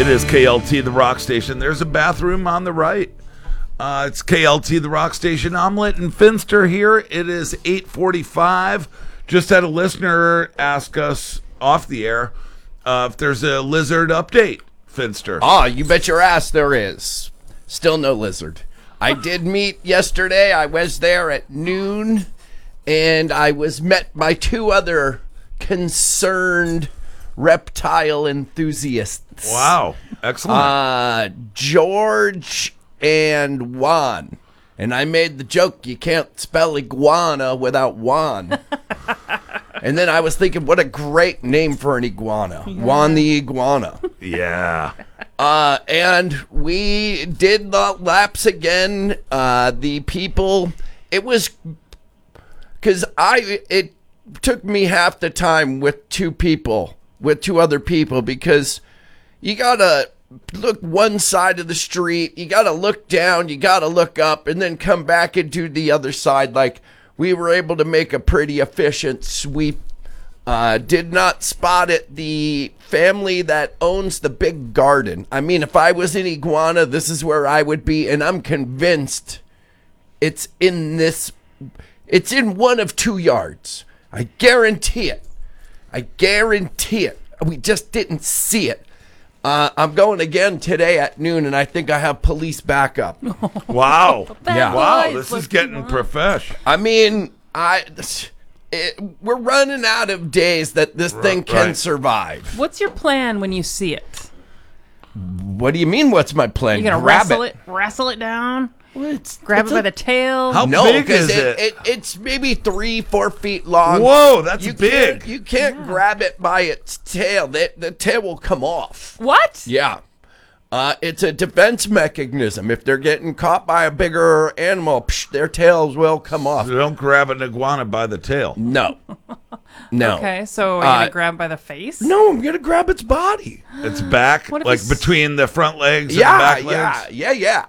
It is KLT, the rock station. There's a bathroom on the right. It's KLT, the rock station. Omelet and Finster here. It is 8:45. Just had a listener ask us off the air if there's a lizard update, Finster. Ah, you bet your ass there is. Still no lizard. I did meet yesterday. I was there at noon, and I was met by two other concerned reptile enthusiasts. Wow. Excellent. George and Juan. And I made the joke, you can't spell iguana without Juan. And then I was thinking, what a great name for an iguana. Yeah. Juan the iguana. Yeah. And we did the laps again. The people, it was, because it took me half the time with two other people, because you gotta look one side of the street, you gotta look down, you gotta look up, and then come back and do the other side. Like, we were able to make a pretty efficient sweep. Did not spot it, the family that owns the big garden. I mean, if I was an iguana, this is where I would be, and I'm convinced it's in one of 2 yards. I guarantee it. We just didn't see it. I'm going again today at noon, and I think I have police backup. Wow. Yeah. Wow, this is getting profesh. I mean, we're running out of days that this thing can survive. What's your plan when you see it? What do you mean, what's my plan? You gonna wrestle it down? Grab it by the tail? How big is it? It's maybe 3-4 feet long. Whoa, that's big. You can't grab it by its tail. The tail will come off. What? Yeah. It's a defense mechanism. If they're getting caught by a bigger animal, their tails will come off. So don't grab an iguana by the tail. No. No. Okay, so are you going to grab by the face? No, I'm going to grab its body. Its back? Like between the front legs and the back legs? Yeah.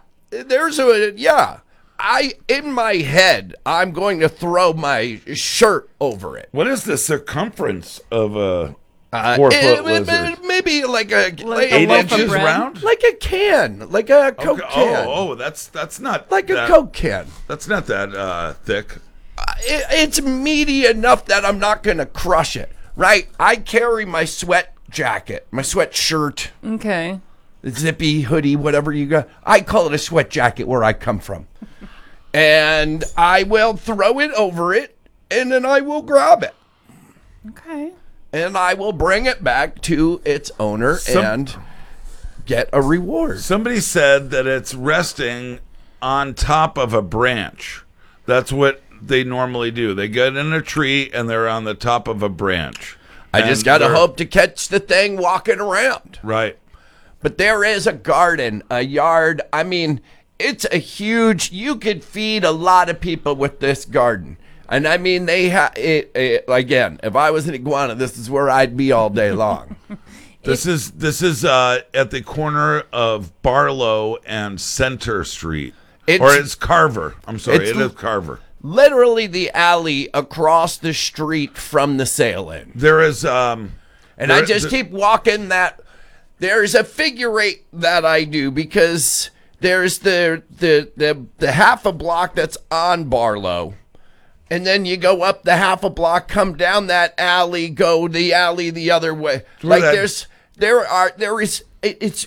In my head, I'm going to throw my shirt over it. What is the circumference of a 4-foot lizard? Maybe like 8 inches round? Like a can. Like a Coke can. Oh, that's not like a Coke can. That's not that thick. It's meaty enough that I'm not going to crush it, right? I carry my sweat jacket, my sweat shirt. Okay. Zippy hoodie, whatever you got. I call it a sweat jacket where I come from. And I will throw it over it, and then I will grab it. Okay. And I will bring it back to its owner and get a reward. Somebody said that it's resting on top of a branch. That's what they normally do. They get in a tree, and they're on the top of a branch. I just got to hope to catch the thing walking around. Right. But there is a garden, a yard. I mean, it's a huge, you could feed a lot of people with this garden. And I mean, they have, again, if I was an iguana, this is where I'd be all day long. This is at the corner of Barlow and Center Street. It's Carver. I'm sorry, it is Carver. Literally the alley across the street from the sail-in. There is, and I just keep walking that. There's a figure eight that I do, because there's the half a block that's on Barlow, and then you go up the half a block, come down that alley, go the alley the other way. Like it's